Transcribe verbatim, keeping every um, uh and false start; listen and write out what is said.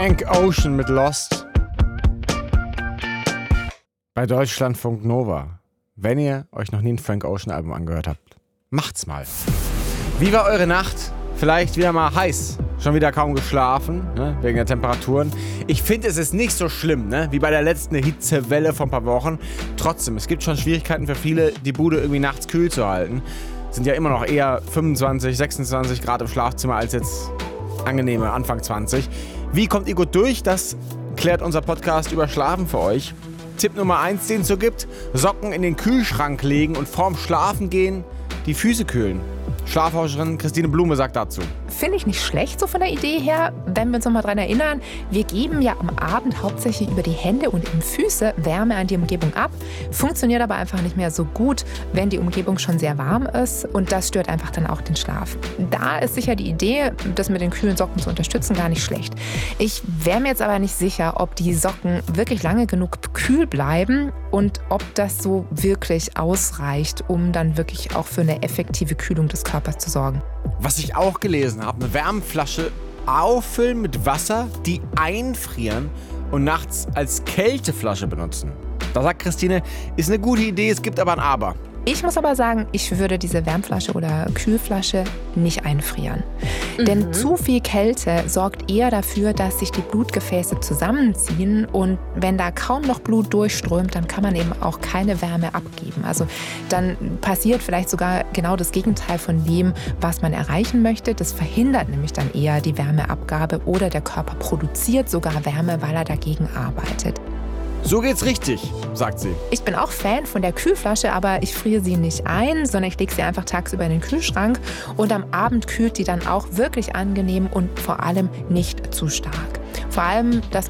Frank Ocean mit Lost bei Deutschlandfunk Nova. Wenn ihr euch noch nie ein Frank Ocean Album angehört habt, macht's mal. Wie war eure Nacht? Vielleicht wieder mal heiß. Schon wieder kaum geschlafen, ne? Wegen der Temperaturen. Ich finde, es ist nicht so schlimm, ne? Wie bei der letzten Hitzewelle vor ein paar Wochen. Trotzdem, es gibt schon Schwierigkeiten für viele, die Bude irgendwie nachts kühl zu halten. Es sind ja immer noch eher fünfundzwanzig, sechsundzwanzig Grad im Schlafzimmer als jetzt angenehme Anfang zwanzig. Wie kommt ihr gut durch? Das klärt unser Podcast über Schlafen für euch. Tipp Nummer eins, den es so gibt: Socken in den Kühlschrank legen und vorm Schlafengehen die Füße kühlen. Schlafforscherin Christine Blume sagt dazu: Finde ich nicht schlecht so von der Idee her, wenn wir uns noch mal dran erinnern, wir geben ja am Abend hauptsächlich über die Hände und eben Füße Wärme an die Umgebung ab, funktioniert aber einfach nicht mehr so gut, wenn die Umgebung schon sehr warm ist, und das stört einfach dann auch den Schlaf. Da ist sicher die Idee, das mit den kühlen Socken zu unterstützen, gar nicht schlecht. Ich wäre mir jetzt aber nicht sicher, ob die Socken wirklich lange genug kühl bleiben und ob das so wirklich ausreicht, um dann wirklich auch für eine effektive Kühlung des Körpers zu sorgen. Was ich auch gelesen habe, eine Wärmflasche auffüllen mit Wasser, die einfrieren und nachts als Kälteflasche benutzen. Da sagt Christine, ist eine gute Idee, es gibt aber ein Aber. Ich muss aber sagen, ich würde diese Wärmflasche oder Kühlflasche nicht einfrieren. Mhm. Denn zu viel Kälte sorgt eher dafür, dass sich die Blutgefäße zusammenziehen, und wenn da kaum noch Blut durchströmt, dann kann man eben auch keine Wärme abgeben. Also dann passiert vielleicht sogar genau das Gegenteil von dem, was man erreichen möchte. Das verhindert nämlich dann eher die Wärmeabgabe, oder der Körper produziert sogar Wärme, weil er dagegen arbeitet. So geht's richtig, sagt sie. Ich bin auch Fan von der Kühlflasche, aber ich friere sie nicht ein, sondern ich lege sie einfach tagsüber in den Kühlschrank, und am Abend kühlt die dann auch wirklich angenehm und vor allem nicht zu stark. Vor allem, dass